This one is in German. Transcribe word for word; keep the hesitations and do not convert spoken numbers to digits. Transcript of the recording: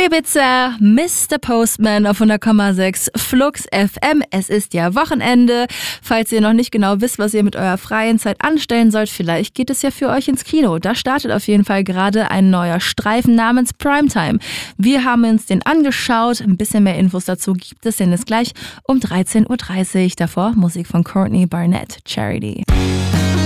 Ibiza, Mister Postman auf hundert Komma sechs Flux F M. Es ist ja Wochenende. Falls ihr noch nicht genau wisst, was ihr mit eurer freien Zeit anstellen sollt, vielleicht geht es ja für euch ins Kino. Da startet auf jeden Fall gerade ein neuer Streifen namens Primetime. Wir haben uns den angeschaut. Ein bisschen mehr Infos dazu gibt es denn jetzt gleich um dreizehn Uhr dreißig. Davor Musik von Courtney Barnett, Charity.